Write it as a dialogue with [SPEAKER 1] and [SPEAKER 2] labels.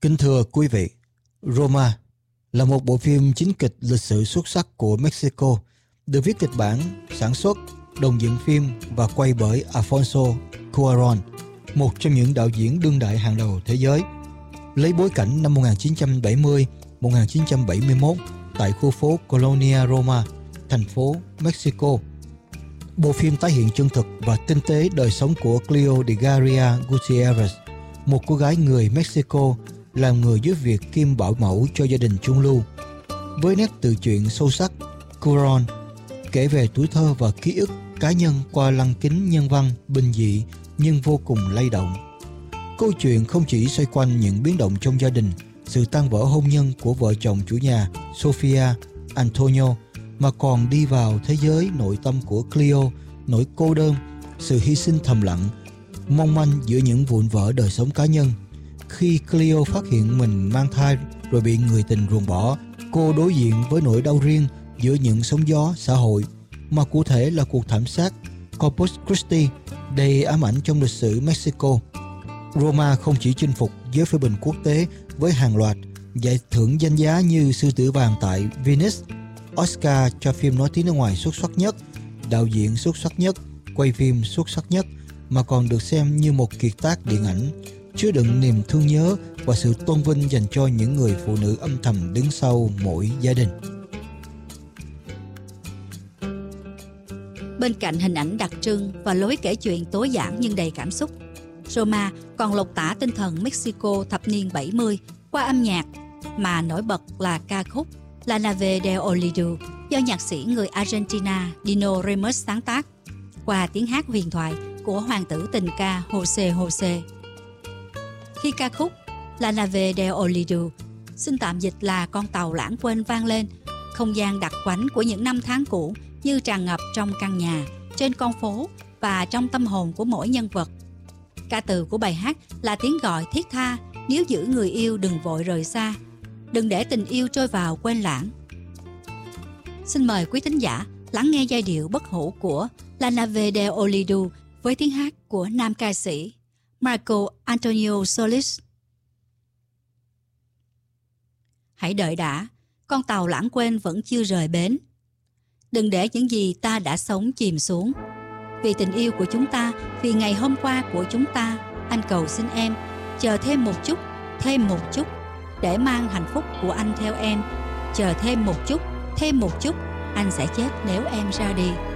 [SPEAKER 1] Kính thưa quý vị, Roma là một bộ phim chính kịch lịch sử xuất sắc của Mexico, được viết kịch bản, sản xuất, đồng dựng phim và quay bởi Alfonso Cuarón, một trong những đạo diễn đương đại hàng đầu thế giới. Lấy bối cảnh năm 1970-1971 tại khu phố Colonia Roma, thành phố Mexico. Bộ phim tái hiện chân thực và tinh tế đời sống của Cleo de Garia Gutierrez, một cô gái người Mexico làm người giúp việc kiêm bảo mẫu cho gia đình trung lưu. Với nét tự truyện sâu sắc, Cuarón kể về tuổi thơ và ký ức cá nhân qua lăng kính nhân văn bình dị nhưng vô cùng lay động. Câu chuyện không chỉ xoay quanh những biến động trong gia đình, sự tan vỡ hôn nhân của vợ chồng chủ nhà Sofia Antonio, mà còn đi vào thế giới nội tâm của Cleo, nỗi cô đơn, sự hy sinh thầm lặng, mong manh giữa những vụn vỡ đời sống cá nhân. Khi Cleo phát hiện mình mang thai rồi bị người tình ruồng bỏ, cô đối diện với nỗi đau riêng giữa những sóng gió xã hội, mà cụ thể là cuộc thảm sát Corpus Christi đầy ám ảnh trong lịch sử Mexico. Roma không chỉ chinh phục giới phê bình quốc tế với hàng loạt giải thưởng danh giá như Sư tử vàng tại Venice, Oscar cho phim nói tiếng nước ngoài xuất sắc nhất, đạo diễn xuất sắc nhất, quay phim xuất sắc nhất, mà còn được xem như một kiệt tác điện ảnh chứa đựng niềm thương nhớ và sự tôn vinh dành cho những người phụ nữ âm thầm đứng sau mỗi gia đình.
[SPEAKER 2] Bên cạnh hình ảnh đặc trưng và lối kể chuyện tối giản nhưng đầy cảm xúc, Roma còn lột tả tinh thần Mexico thập niên 70 qua âm nhạc, mà nổi bật là ca khúc La Nave del Olvido do nhạc sĩ người Argentina Dino Ramos sáng tác, qua tiếng hát huyền thoại của hoàng tử tình ca Jose Jose. Khi ca khúc La Nave del Olvido, xin tạm dịch là con tàu lãng quên, vang lên, không gian đặc quánh của những năm tháng cũ như tràn ngập trong căn nhà, trên con phố và trong tâm hồn của mỗi nhân vật. Ca từ của bài hát là tiếng gọi thiết tha: nếu giữ người yêu đừng vội rời xa, đừng để tình yêu trôi vào quên lãng. Xin mời quý thính giả lắng nghe giai điệu bất hủ của La Nave del Olvido với tiếng hát của nam ca sĩ Marco Antonio Solís. Hãy đợi đã, con tàu lãng quên vẫn chưa rời bến. Đừng để những gì ta đã sống chìm xuống. Vì tình yêu của chúng ta, vì ngày hôm qua của chúng ta, anh cầu xin em chờ thêm một chút, để mang hạnh phúc của anh theo em. Chờ thêm một chút, anh sẽ chết nếu em ra đi.